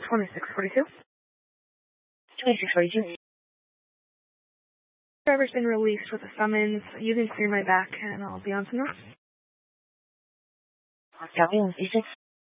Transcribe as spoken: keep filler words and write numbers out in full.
twenty-six forty-two. twenty-six forty-two. Driver's been released with a summons. You can clear my back and I'll be on to north. Copy, one three six.